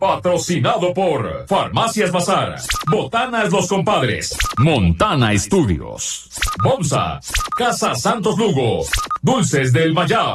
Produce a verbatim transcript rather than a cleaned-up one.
Patrocinado por Farmacias Bazar, Botanas Los Compadres, Montana Estudios, Bomsa, Casa Santos Lugo, Dulces del Mayab.